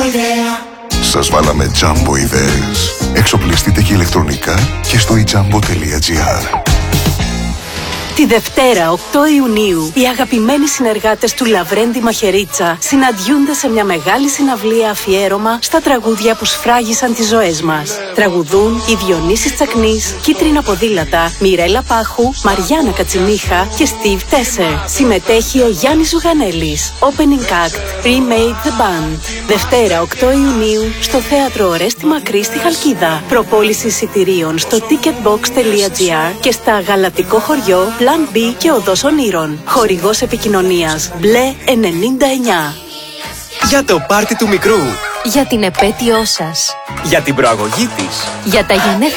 Σας βάλαμε Jumbo ιδέες. Εξοπλιστείτε και ηλεκτρονικά και στο ejumbo.gr. Τη Δευτέρα, 8 Ιουνίου, οι αγαπημένοι συνεργάτες του Λαβρέντι Μαχαιρίτσα συναντιούνται σε μια μεγάλη συναυλία αφιέρωμα στα τραγούδια που σφράγισαν τις ζωές μας. Τραγουδούν οι Διονύσης Τσακνής, Κίτρινα Ποδήλατα, Μιρέλα Πάχου, Μαριάννα Κατσιμίχα και Steve Tesser. Συμμετέχει ο Γιάννης Ζουγανέλης. Opening Act, Remade the Band. Δευτέρα, 8 Ιουνίου, στο Θέατρο Ορέστη Μακρύ στη Χαλκίδα. Προπόληση εισιτηρίων στο ticketbox.gr και στα Γαλατικό Χωριό, Plan B και Οδός Ονείρων. Χορηγός επικοινωνίας Μπλε 99. Για το πάρτι του μικρού. Για την επέτειό σας. Για την προαγωγή της. Για τα γενέθλια